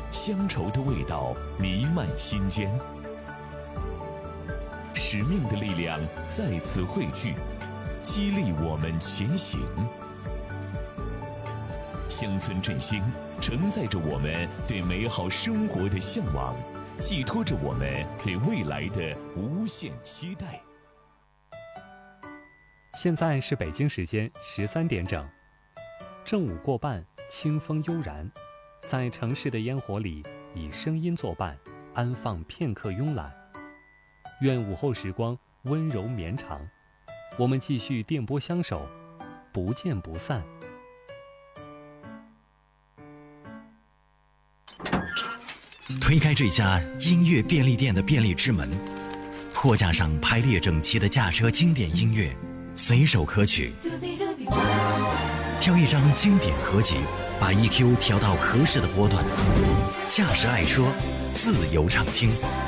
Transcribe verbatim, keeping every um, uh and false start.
乡愁的味道弥漫心间。使命的力量再次汇聚，激励我们前行。乡村振兴承载着我们对美好生活的向往，寄托着我们对未来的无限期待。 现在是北京时间十三点整，正午过半，清风悠然，在城市的烟火里，以声音作伴，安放片刻慵懒。愿午后时光温柔绵长，我们继续电波相守，不见不散。 推开这家音乐便利店的便利之门，货架上排列整齐的驾车经典音乐，随手可取。挑一张经典合集，把 E Q 调到合适的波段，驾驶爱车，自由畅听。